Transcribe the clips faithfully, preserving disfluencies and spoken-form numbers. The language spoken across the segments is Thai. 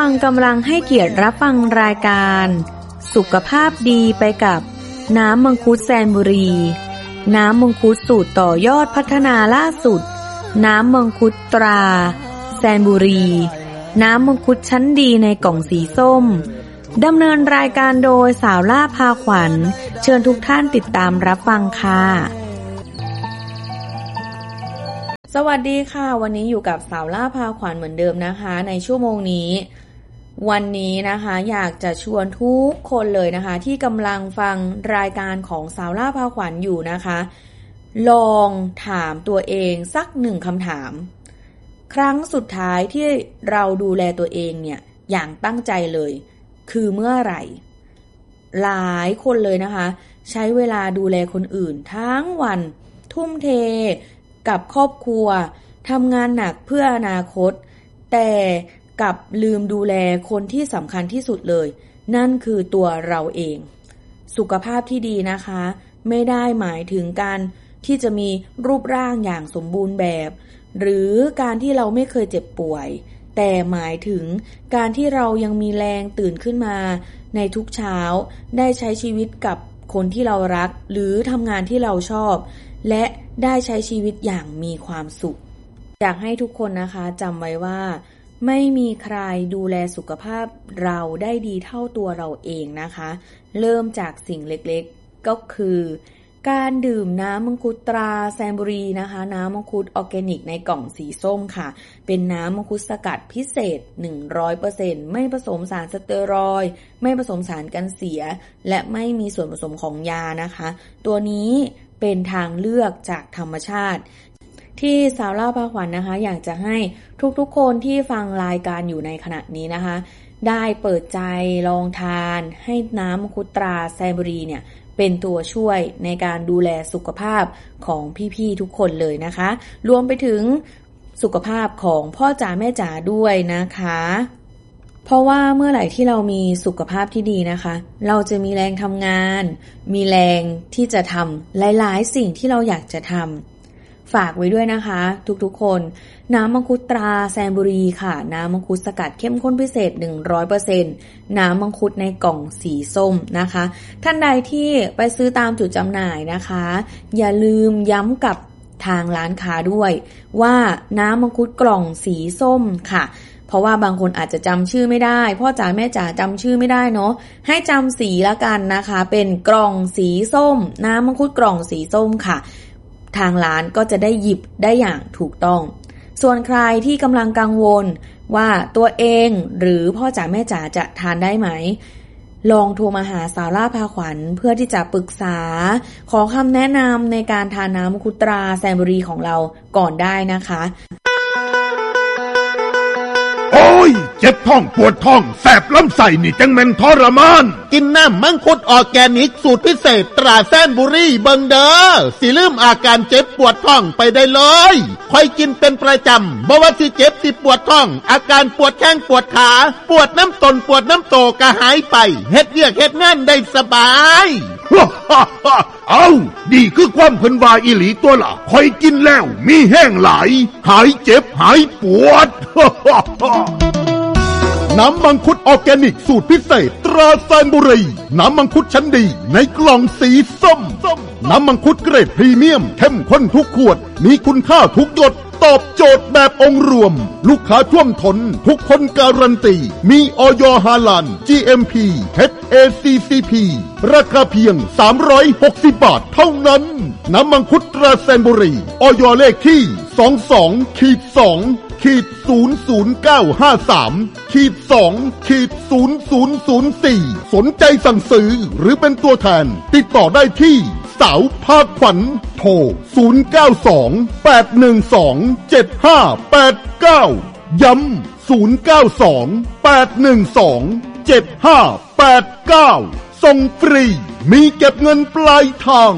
งกำลังให้เกียรติรับฟังรายการสุขภาพดีไปกับน้ำมังคุดแซนบุรีน้ำมังคุดสูตรต่อยอดพัฒนาล่าสุดน้ำมังคุดตราแซนบุรีน้ำมังคุดชั้นดีในกล่องสีส้มดำเนินรายการโดยสาวล่าพาขวัญเชิญทุกท่านติดตามรับฟังค่ะสวัสดีค่ะวันนี้อยู่กับสาวล่าพาขวัญเหมือนเดิมนะคะในชั่วโมงนี้วันนี้นะคะอยากจะชวนทุกคนเลยนะคะที่กำลังฟังรายการของสาวล่าพาขวัญอยู่นะคะลองถามตัวเองสักหนึ่งคำถามครั้งสุดท้ายที่เราดูแลตัวเองเนี่ยอย่างตั้งใจเลยคือเมื่อไหร่หลายคนเลยนะคะใช้เวลาดูแลคนอื่นทั้งวันทุ่มเทกับครอบครัวทำงานหนักเพื่ออนาคตแต่กลับลืมดูแลคนที่สำคัญที่สุดเลยนั่นคือตัวเราเองสุขภาพที่ดีนะคะไม่ได้หมายถึงการที่จะมีรูปร่างอย่างสมบูรณ์แบบหรือการที่เราไม่เคยเจ็บป่วยแต่หมายถึงการที่เรายังมีแรงตื่นขึ้นมาในทุกเช้าได้ใช้ชีวิตกับคนที่เรารักหรือทำงานที่เราชอบและได้ใช้ชีวิตอย่างมีความสุขอยากให้ทุกคนนะคะจำไว้ว่าไม่มีใครดูแลสุขภาพเราได้ดีเท่าตัวเราเองนะคะเริ่มจากสิ่งเล็กๆก็คือการดื่มน้ำมังคุดตราแซนบุรีนะคะน้ำมังคุดออร์แกนิกในกล่องสีส้มค่ะเป็นน้ำมังคุดสกัดพิเศษ หนึ่งร้อยเปอร์เซ็นต์ ไม่ผสมสารสเตียรอยด์ไม่ผสมสารกันเสียและไม่มีส่วนผสมของยานะคะตัวนี้เป็นทางเลือกจากธรรมชาติที่สาวเล่าพาขวัญ นะคะอยากจะให้ทุกๆคนที่ฟังรายการอยู่ในขณะนี้นะคะได้เปิดใจลองทานให้น้ำมังคุดตราแซนบุรีเนี่ยเป็นตัวช่วยในการดูแลสุขภาพของพี่ๆทุกคนเลยนะคะรวมไปถึงสุขภาพของพ่อจ๋าแม่จ๋าด้วยนะคะเพราะว่าเมื่อไหร่ที่เรามีสุขภาพที่ดีนะคะเราจะมีแรงทำงานมีแรงที่จะทำหลายๆสิ่งที่เราอยากจะทำฝากไว้ด้วยนะคะทุกๆคนน้ำมังคุดตราแซนบุรีค่ะน้ำมังคุดสกัดเข้มข้นพิเศษ หนึ่งร้อยเปอร์เซ็นต์ น้ำมังคุดในกล่องสีส้มนะคะท่านใดที่ไปซื้อตามจุดจำหน่ายนะคะอย่าลืมย้ำกับทางร้านค้าด้วยว่าน้ำมังคุดกล่องสีส้มค่ะเพราะว่าบางคนอาจจะจำชื่อไม่ได้พ่อจ๋าแม่จ๋าจำชื่อไม่ได้เนาะให้จำสีละกันนะคะเป็นกล่องสีส้มน้ำมังคุดกล่องสีส้มค่ะทางร้านก็จะได้หยิบได้อย่างถูกต้องส่วนใครที่กำลังกังวลว่าตัวเองหรือพ่อจ๋าแม่จ๋าจะทานได้ไหมลองโทรมาหาสาวล่าพาขวัญเพื่อที่จะปรึกษาขอคำแนะนำในการทานน้ำมังคุดตราแซนบุรีของเราก่อนได้นะคะโอ้ยเจ็บท้องปวดท้องแสบลำไส้นี่จังแม่นทรมานกินน้ำมังคุดออร์แกนิกสูตรพิเศษตราแซนบุรีเบิงเด้อสิลืมอาการเจ็บปวดท้องไปได้เลยค่อยกินเป็นประจำบ่ว่าสิเจ็บสิปวดท้องอาการปวดแข้งปวดขาปวดน้ำตนปวดน้ำโตก็หายไปเฮ็ดเวียกเฮ็ดงานได้สบายเอาดีคือความเพิ่นว่าอีหลีตัวล่ะคอยกินแล้วมีแห้งหลายหายเจ็บหายปวดน้ำมังคุดออร์แกนิกสูตรพิเศษตราแซนบุรีน้ำมังคุดชั้นดีในกล่องสีส้มน้ำมังคุดเกรดพรีเมียมเข้มข้นทุกขวดมีคุณค่าทุกหยดตอบโจทย์แบบองค์รวมลูกค้าท่วมท้นทุกคนการันตีมีอย.ฮาลาล จี เอ็ม พี เอช เอ ซี ซี พี ราคาเพียงสามร้อยหกสิบบาทเท่านั้นน้ำมังคุดตราแซนบุรีอย.เลขที่ สองสอง สอง ศูนย์ ศูนย์ เก้า ห้า สาม สอง ศูนย์ ศูนย์ ศูนย์ สี่สนใจสั่งซื้อหรือเป็นตัวแทนติดต่อได้ที่สาวภาคขวัญโทรศูนย์ เก้า สอง แปด หนึ่ง สอง เจ็ด ห้า แปด เก้าย้ำศูนย์ เก้า สอง แปด หนึ่ง สอง เจ็ด ห้า แปด เก้าส่งฟรีมีเก็บเงินปลายทาง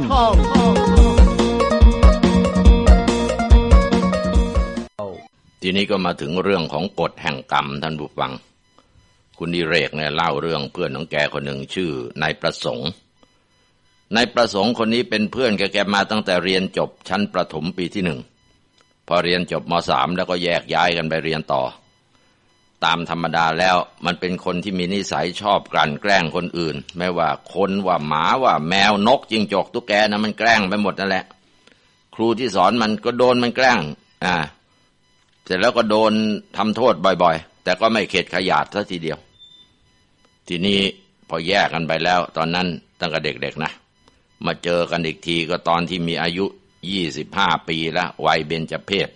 ทีนี้ก็มาถึงเรื่องของกฎแห่งกรรมท่านผู้ฟังคุณดิเรกเนี่ยเล่าเรื่องเพื่อนของแกคนหนึ่งชื่อนายประสงค์นายประสงค์คนนี้เป็นเพื่อนแกแกมาตั้งแต่เรียนจบชั้นประถมปีที่หนึ่งพอเรียนจบม.สาม แล้วก็แยกย้ายกันไปเรียนต่อตามธรรมดาแล้วมันเป็นคนที่มีนิสัยชอบกลั่นแกล้งคนอื่นไม่ว่าคนว่าหมาว่าแมวนกจิ้งจกตุ๊กแกนะมันแกล้งไปหมดนั่นแหละครูที่สอนมันก็โดนมันแกล้งอ่าเสร็จแล้วก็โดนทำโทษบ่อยๆแต่ก็ไม่เข็ดขยาดซะทีเดียวทีนี้พอแยกกันไปแล้วตอนนั้นตั้งแต่เด็กๆนะมาเจอกันอีกทีก็ตอนที่มีอายุยี่สิบห้าปีแล้ววัยเบญจเพส